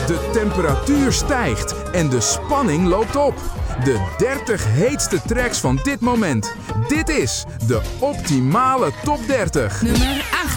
De temperatuur stijgt en de spanning loopt op. De 30 heetste tracks van dit moment. Dit is de optimale top 30. Nummer 8.